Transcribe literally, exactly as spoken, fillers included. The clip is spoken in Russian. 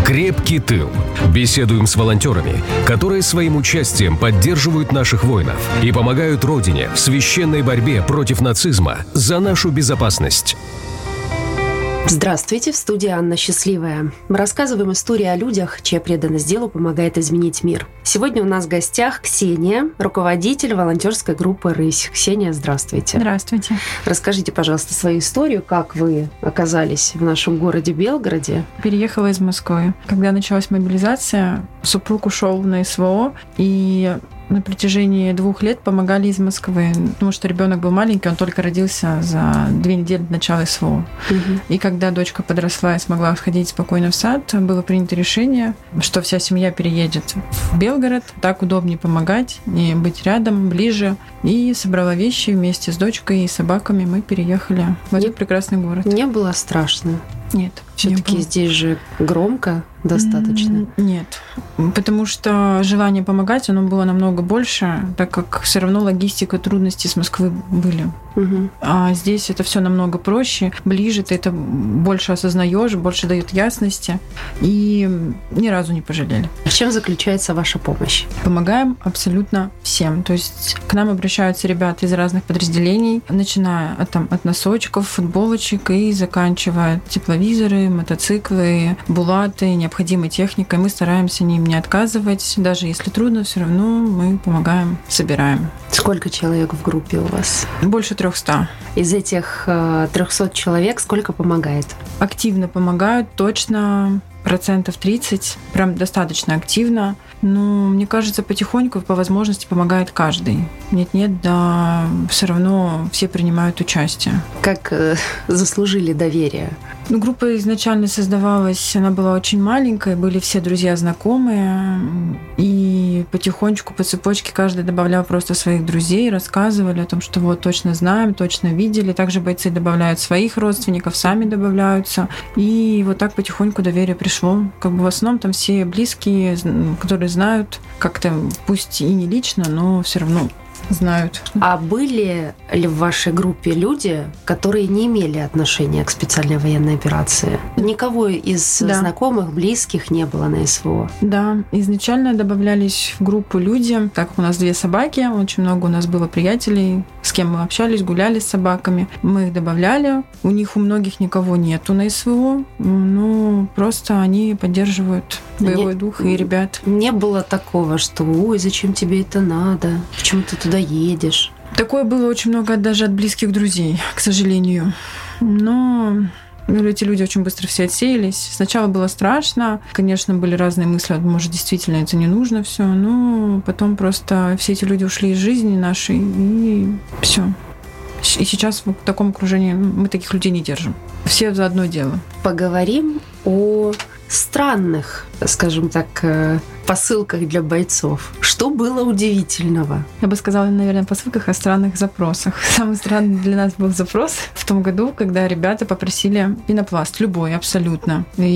Крепкий тыл. Беседуем с волонтерами, которые своим участием поддерживают наших воинов и помогают Родине в священной борьбе против нацизма за нашу безопасность. Здравствуйте, в студии Анна Счастливая. Мы рассказываем истории о людях, чья преданность делу помогает изменить мир. Сегодня у нас в гостях Ксения, руководитель волонтерской группы «Рысь». Ксения, здравствуйте. Здравствуйте. Расскажите, пожалуйста, свою историю, как вы оказались в нашем городе Белгороде. Переехала из Москвы. Когда началась мобилизация, супруг ушел на СВО, и на протяжении двух лет помогали из Москвы, потому что ребенок был маленький, он только родился за две недели до начала СВО. Угу. И когда дочка подросла и смогла сходить спокойно в сад, было принято решение, что вся семья переедет в Белгород, так удобнее помогать и быть рядом, ближе. И собрала вещи вместе с дочкой и собаками. Мы переехали в этот прекрасный город. Не было страшно? Нет. Все-таки здесь же громко достаточно. Нет, потому что желание помогать, оно было намного больше, так как все равно логистика, трудности с Москвы были. Угу. А здесь это все намного проще, ближе, ты это больше осознаешь, больше дает ясности, и ни разу не пожалели. В чем заключается ваша помощь? Помогаем абсолютно всем. То есть к нам обращаются ребята из разных подразделений, начиная от, там, от носочков, футболочек и заканчивая тепловизоры, мотоциклы, булаты, необходимой техникой. Мы стараемся им не отказывать. Даже если трудно, все равно мы помогаем, собираем. Сколько человек в группе у вас? Больше трехсот. Из этих трехсот человек сколько помогает? Активно помогают, точно процентов тридцать. Прям достаточно активно. Но мне кажется, потихоньку по возможности помогает каждый. Нет-нет, да, все равно все принимают участие. Как э, заслужили доверие? Ну, группа изначально создавалась, она была очень маленькая, были все друзья знакомые, и потихонечку по цепочке каждый добавлял просто своих друзей, рассказывали о том, что вот точно знаем, точно видели. Также бойцы добавляют своих родственников, сами добавляются. И вот так потихоньку доверие пришло. Как бы в основном там все близкие, которые знают как-то, пусть и не лично, но все равно знают. А были ли в вашей группе люди, которые не имели отношения к специальной военной операции? Никого из да. знакомых, близких не было на СВО? Да, изначально добавлялись в группу люди, так как у нас две собаки, очень много у нас было приятелей, с кем мы общались, гуляли с собаками. Мы их добавляли. У них у многих никого нету на СВО, но просто они поддерживают боевой не, дух и ребят. Не было такого, что «Ой, зачем тебе это надо? Почему ты туда едешь?» Такое было очень много даже от близких друзей, к сожалению. Но эти люди очень быстро все отсеялись. Сначала было страшно. Конечно, были разные мысли, может, действительно это не нужно все. Но потом просто все эти люди ушли из жизни нашей, и все. И сейчас в таком окружении мы таких людей не держим. Все за одно дело. Поговорим о странных, скажем так, посылках для бойцов. Что было удивительного? Я бы сказала, наверное, посылках о странных запросах. Самый странный для нас был запрос в том году, когда ребята попросили пенопласт, любой абсолютно. И